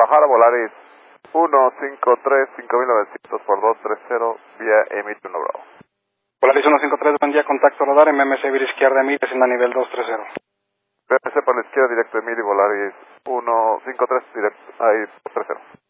Guadalajara, Volaris 153, 5900 por 230, vía Emil 1 Bravo. Volaris 153, buen día, contacto radar, MMC vía izquierda Emil, descienda a nivel 230. PMC para la izquierda, directo Emil y Volaris 153, directo, ahí 230.